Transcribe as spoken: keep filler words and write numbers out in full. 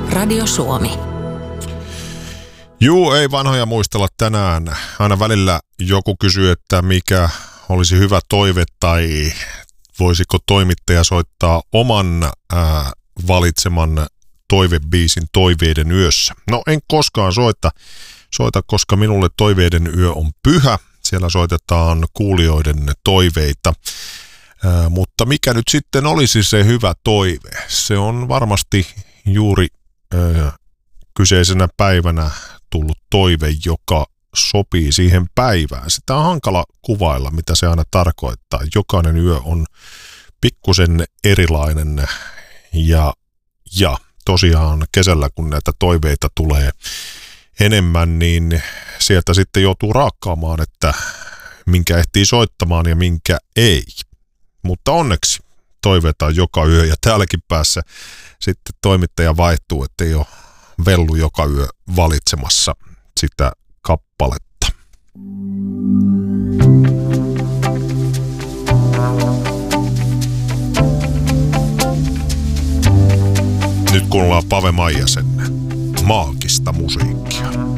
Radio Suomi. Juu, ei vanhoja muistella tänään. Aina välillä joku kysyy, että mikä olisi hyvä toive tai voisiko toimittaja soittaa oman ää, valitseman toivebiisin Toiveiden yössä. No en koskaan soita, soita, koska minulle Toiveiden yö on pyhä. Siellä soitetaan kuulijoiden toiveita. Ää, mutta mikä nyt sitten olisi se hyvä toive? Se on varmasti juuri ää, kyseisenä päivänä tullut toive, joka sopii siihen päivään. Sitä on hankala kuvailla, mitä se aina tarkoittaa. Jokainen yö on pikkusen erilainen ja, ja tosiaan kesällä, kun näitä toiveita tulee enemmän, niin sieltä sitten joutuu raakkaamaan, että minkä ehtii soittamaan ja minkä ei. Mutta onneksi toiveita on joka yö ja täälläkin päässä sitten toimittaja vaihtuu, ettei ole vellu joka yö valitsemassa sitä kappaletta. Nyt kuunnellaan Pave Maijasen maagista musiikkia.